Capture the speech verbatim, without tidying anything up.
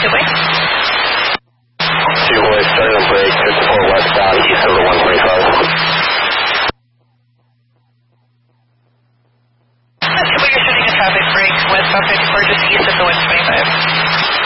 two-way. Two-way, starting to break, fifty-four westbound, east over one twenty-five. Two-way, you're shooting a traffic break, westbound fifty-four, just east of the one twenty-five.